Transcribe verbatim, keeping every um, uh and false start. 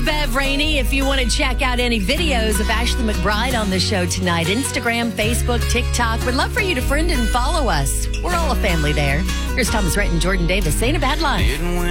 with Bev Rainey. If you want to check out any videos of Ashley McBride on the show tonight, Instagram, Facebook, TikTok, we'd love for you to friend and follow us. We're all a family there. Here's Thomas Rhett and Jordan Davis. Ain't a bad line.